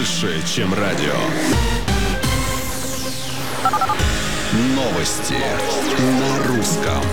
больше, чем радио. Новости на русском.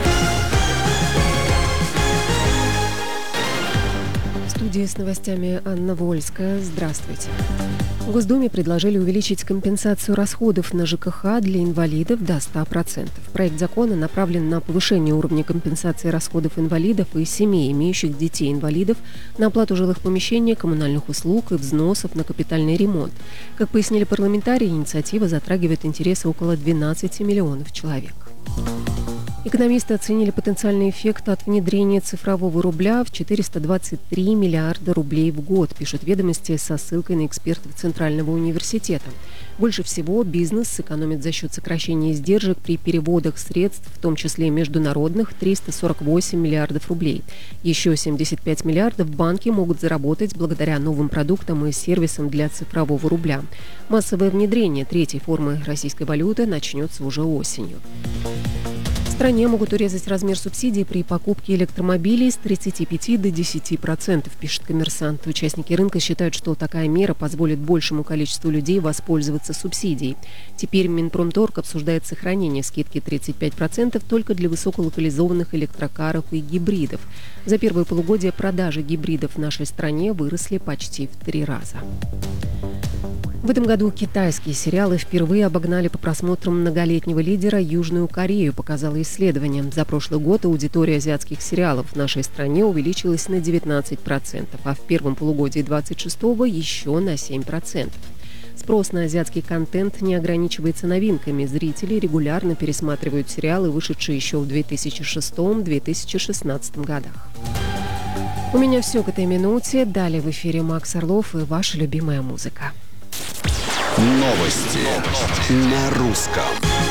В студии с новостями Анна Вольская. Здравствуйте. В Госдуме предложили увеличить компенсацию расходов на ЖКХ для инвалидов до 100%. Проект закона направлен на повышение уровня компенсации расходов инвалидов и семей, имеющих детей-инвалидов, на оплату жилых помещений, коммунальных услуг и взносов на капитальный ремонт. Как пояснили парламентарии, инициатива затрагивает интересы около 12 миллионов человек. Экономисты оценили потенциальный эффект от внедрения цифрового рубля в 423 миллиарда рублей в год, пишут «Ведомости» со ссылкой на экспертов Центрального университета. Больше всего бизнес сэкономит за счет сокращения издержек при переводах средств, в том числе международных, 348 миллиардов рублей. Еще 75 миллиардов банки могут заработать благодаря новым продуктам и сервисам для цифрового рубля. Массовое внедрение третьей формы российской валюты начнется уже осенью. В стране могут урезать размер субсидий при покупке электромобилей с 35 до 10%, пишет «Коммерсант». Участники рынка считают, что такая мера позволит большему количеству людей воспользоваться субсидией. Теперь Минпромторг обсуждает сохранение скидки 35% только для высоколокализованных электрокаров и гибридов. За первое полугодие продажи гибридов в нашей стране выросли почти в 3 раза. В этом году китайские сериалы впервые обогнали по просмотрам многолетнего лидера Южную Корею, показало исследование. За прошлый год аудитория азиатских сериалов в нашей стране увеличилась на 19%, а в первом полугодии 26-го еще на 7%. Спрос на азиатский контент не ограничивается новинками. Зрители регулярно пересматривают сериалы, вышедшие еще в 2006-2016 годах. У меня все к этой минуте. Далее в эфире Макс Орлов и ваша любимая музыка. Новости на русском.